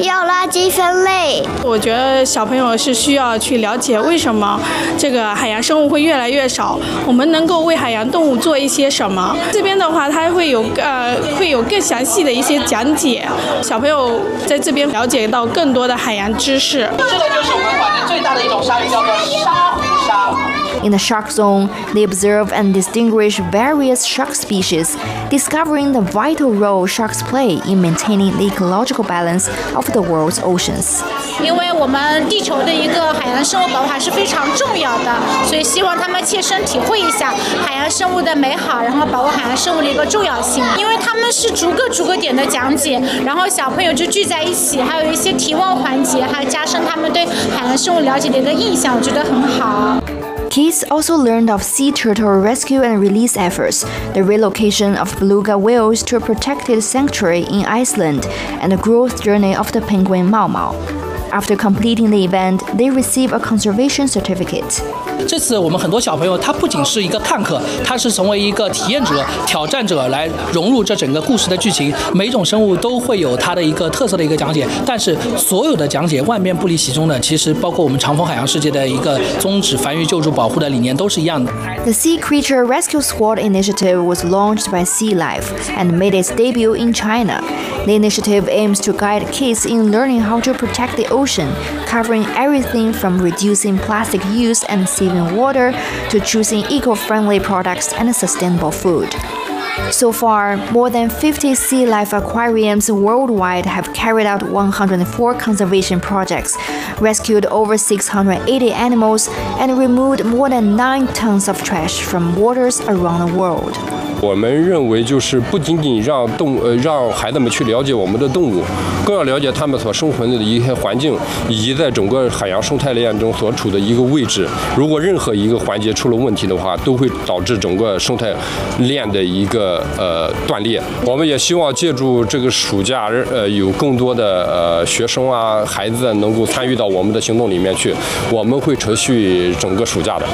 要垃圾分类。 我觉得小朋友是需要去了解为什么这个海洋生物会越来越少，我们能够为海洋动物做一些什么。这边的话，它会有更详细的一些讲解，小朋友在这边了解到更多的海洋知识。 这个就是我们馆内最大的一种鲨鱼，叫做沙虎鲨。 In the shark zone, they observe and distinguish various shark species, discovering the vital role sharks play in maintaining the ecological balance of the world's oceans. 因为我们地球的一个海洋生物保护还是非常重要的，所以希望他们切身体会一下海洋生物的美好，然后保护海洋生物的一个重要性。因为他们是逐个点的讲解，然后小朋友就聚在一起，还有一些提问环节，还有加深他们对海洋生物了解的一个印象，我觉得很好。 Kids also learned of sea turtle rescue and release efforts, the relocation of beluga whales to a protected sanctuary in Iceland, and the growth journey of the penguin Mau Mau. After completing the event, they receive a conservation certificate. 这次我们很多小朋友，他不仅是一个看客，他是成为一个体验者、挑战者，来融入这整个故事的剧情。每一种生物都会有它的一个特色的一个讲解，但是所有的讲解万变不离其宗的，其实包括我们长风海洋世界的一个宗旨——繁育、救助、保护的理念都是一样的。 The Sea Creature Rescue Squad initiative was launched by Sea Life and made its debut in China. The initiative aims to guide kids in learning how to protect the ocean, covering everything from reducing plastic use and saving water to choosing eco-friendly products and sustainable food. So far, more than 50 sea life aquariums worldwide have carried out 104 conservation projects, rescued over 680 animals, and removed more than 9 tons of trash from waters around the world. 我们认为就是不仅仅让孩子们去了解我们的动物，更要了解他们所生存的一些环境，以及在整个海洋生态链中所处的一个位置。如果任何一个环节出了问题的话，都会导致整个生态链的一个断裂。我们也希望借助这个暑假，有更多的学生啊孩子能够参与到我们的行动里面去。我们会持续整个暑假的。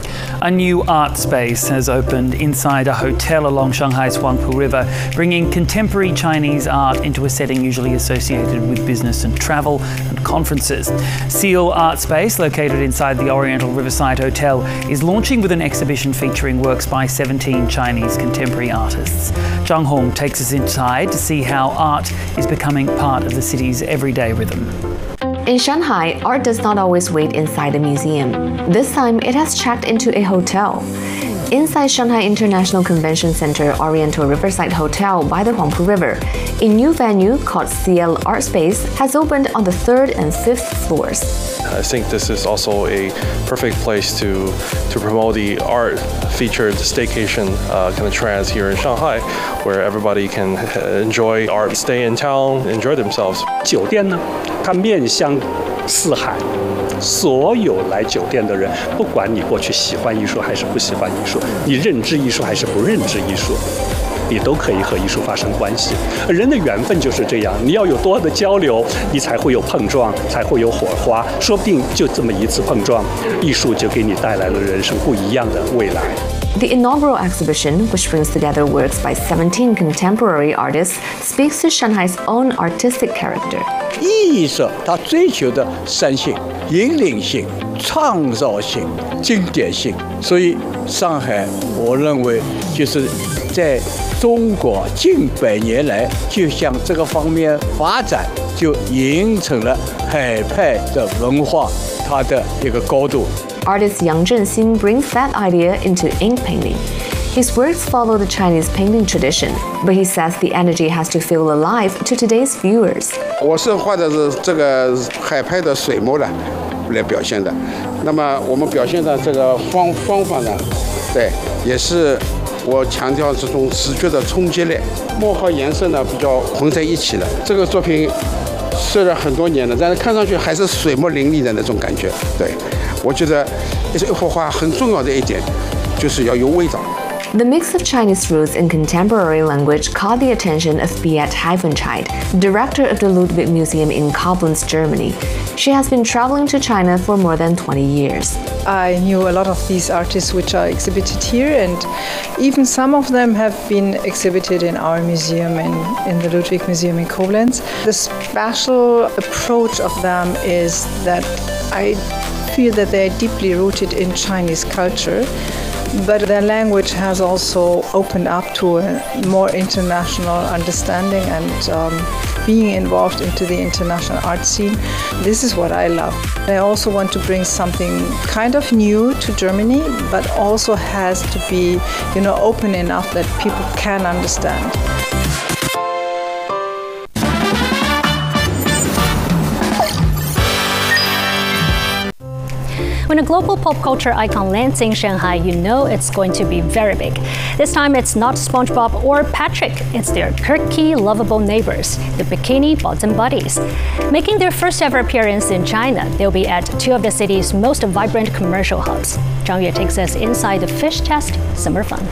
A new art space has opened inside a hotel along Shanghai's Huangpu River, bringing contemporary Chinese art into a setting usually associated with business and travel and conferences. Seal Art Space, located inside the Oriental Riverside Hotel, is launching with an exhibition featuring works by 17 Chinese contemporary artists. Zhang Hong takes us inside to see how art is becoming part of the city's everyday rhythm. In Shanghai, art does not always wait inside a museum. This time, it has checked into a hotel. Inside Shanghai International Convention Center Oriental Riverside Hotel by the Huangpu River, a new venue called CL Art Space has opened on the 3rd and 5th floors. I think this is also a perfect place to promote the art-featured staycation kind of trends here in Shanghai, where everybody can enjoy art, stay in town, enjoy themselves. 酒店呢，它面向四海。所有来酒店的人，不管你过去喜欢艺术还是不喜欢艺术，你认知艺术还是不认知艺术，你都可以和艺术发生关系。人的缘分就是这样，你要有多的交流，你才会有碰撞，才会有火花。说不定就这么一次碰撞，艺术就给你带来了人生不一样的未来。 The inaugural exhibition, which brings together works by 17 contemporary artists, speaks to Shanghai's own artistic character. 艺术它追求的生性、引领性、创造性、经典性，所以上海，我认为就是在中国近100年来，就向这个方面发展，就形成了海派的文化，它的一个高度。 Artist Yang Zhenxin brings that idea into ink painting. His works follow the Chinese painting tradition, but he says the energy has to feel alive to today's viewers. 我是画的是这个海派的水墨的来表现的，那么我们表现的这个方法呢，对，也是我强调这种视觉的冲击力，墨和颜色呢比较混在一起了。这个作品虽然很多年了，但是看上去还是水墨淋漓的那种感觉。对，我觉得一幅画很重要的一点就是要有味道。 The mix of Chinese roots and contemporary language caught the attention of Beat Heifenscheid, director of the Ludwig Museum in Koblenz, Germany. She has been traveling to China for more than 20 years. I knew a lot of these artists which are exhibited here, and even some of them have been exhibited in our museum in the Ludwig Museum in Koblenz. The special approach of them is that I feel that they're deeply rooted in Chinese culture, but their language has also opened up to a more international understanding and being involved into the international art scene. This is what I love. I also want to bring something kind of new to Germany, but also has to be, open enough that people can understand. When a global pop culture icon lands in Shanghai, you know it's going to be very big. This time it's not SpongeBob or Patrick, it's their quirky, lovable neighbors, the Bikini Bottom Buddies. Making their first ever appearance in China, they'll be at two of the city's most vibrant commercial hubs. Zhang Yue takes us inside the Fish Test Summer Fun.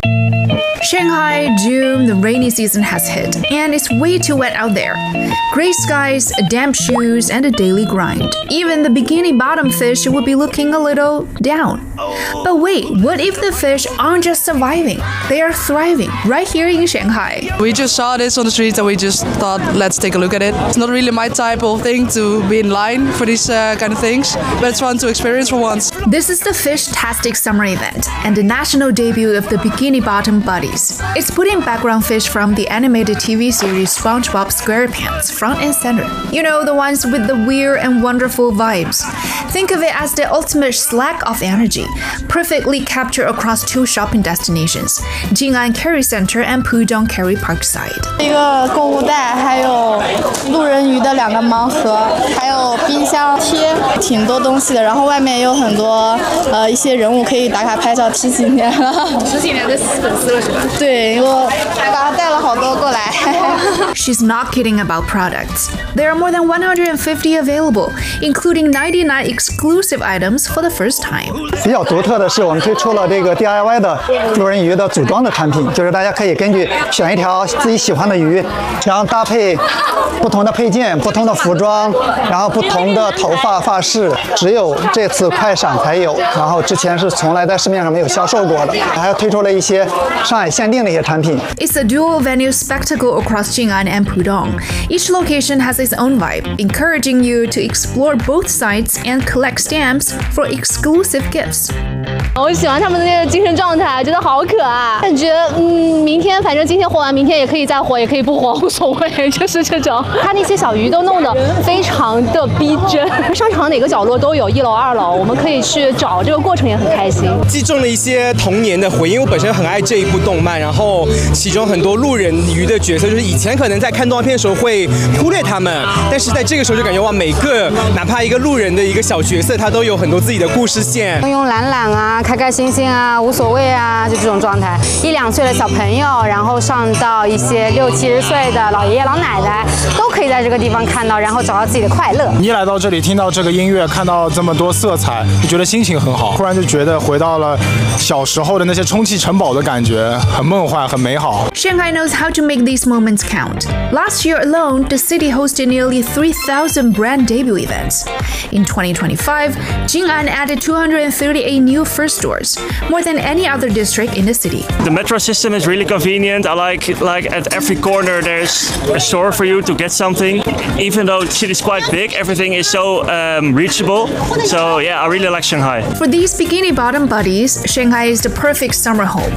Shanghai, June, the rainy season has hit, and it's way too wet out there. Gray skies, damp shoes, and a daily grind. Even the bikini bottom fish would be looking a little down. But wait, what if the fish aren't just surviving? They are thriving right here in Shanghai. We just saw this on the streets and we just thought, let's take a look at it. It's not really my type of thing to be in line for these kind of things, but it's fun to experience for once. This is the Fish-tastic summer event and the national debut of the Bikini Bottom Buddies. It's putting background fish from the animated TV series SpongeBob SquarePants front and center. You know, the ones with the weird and wonderful vibes. Think of it as the ultimate slack of energy, perfectly captured across two shopping destinations, Jing'an Carry Center and Pudong Carry Parkside. 一个购物袋，还有路人鱼的2个盲盒，还有冰箱贴，挺多东西的。然后外面也有很多一些人物可以打卡拍照，10几年了。10几年的粉丝了是吧？对，我还把它带了好多过来。 She's not kidding about products. There are more than 150 available, including 99 exclusive items for the first time. 比较独特的是，我们推出了这个 DIY 的路人鱼的组装的产品，就是大家可以根据选一条自己喜欢的鱼，然后搭配不同的配件、不同的服装，然后不同的头发发饰，只有这次快闪才有，然后之前是从来在市面上没有销售过的，还推出了一些上海限定的一些产品。 It's a dual-venue spectacle across Jing'an and Pudong. Each location has its own vibe, encouraging you to explore both sites and collect stamps for exclusive gifts. 我喜欢他们的那个精神状态，觉得好可爱。感觉明天反正今天活完，明天也可以再活，也可以不活，无所谓，就是这种。他那些小鱼都弄得非常的逼真，商场哪个角落都有，1楼、2楼，我们可以去找，这个过程也很开心。 击中了一些童年的回忆，因为我本身很爱这一部动漫，然后其中很多路人鱼的角色，就是以前可能在看动画片的时候会忽略他们，但是在这个时候就感觉哇，每个哪怕一个路人的一个小角色，他都有很多自己的故事线。 慵慵懒懒啊，开开心心啊，无所谓啊，就这种状态。1、2岁的小朋友，然后上到一些60、70岁的老爷爷老奶奶，都可以在这个地方看到，然后找到自己的快乐。 你一来到这里，听到这个音乐，看到这么多色彩，就觉得心情很好，突然就觉得回到了小时候的那些充气城堡的感觉，很梦幻，很美好。 Shanghai knows how to make these moments count. Last year alone, the city hosted nearly 3,000 brand debut events. In 2025, Jing'an added 238 new first stores, more than any other district in the city. The metro system is really convenient. I like at every corner there's a store for you to get something. Even though the city is quite big, everything is so reachable. So yeah, I really like Shanghai. For these Bikini Bottom Buddies, Shanghai is the perfect summer home.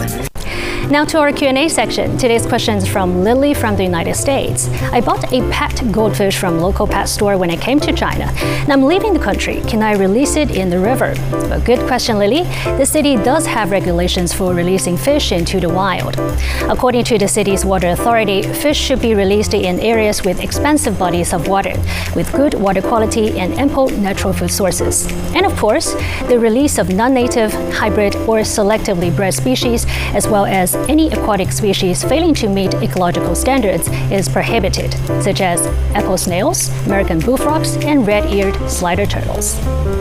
Now to our Q&A section. Today's question is from Lily from the United States. I bought a pet goldfish from local pet store when I came to China. Now I'm leaving the country. Can I release it in the river? Well, good question, Lily. The city does have regulations for releasing fish into the wild. According to the city's water authority, fish should be released in areas with expansive bodies of water, with good water quality and ample natural food sources. And of course, the release of non-native, hybrid, or selectively bred species, as well as any aquatic species failing to meet ecological standards is prohibited, such as apple snails, American bullfrogs, and red-eared slider turtles.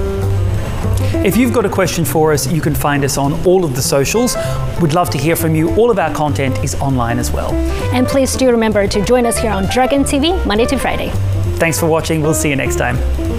If you've got a question for us, you can find us on all of the socials. We'd love to hear from you. All of our content is online as well. And please do remember to join us here on Dragon TV, Monday to Friday. Thanks for watching. We'll see you next time.